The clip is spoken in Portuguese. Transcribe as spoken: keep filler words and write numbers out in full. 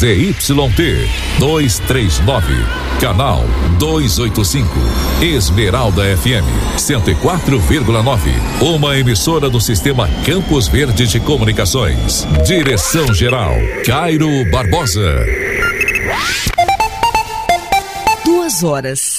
Z Y T duzentos e trinta e nove, canal duzentos e oitenta e cinco, Esmeralda F M cento e quatro vírgula nove, uma emissora do sistema Campos Verde de Comunicações. Direção geral Cairo Barbosa. Duas horas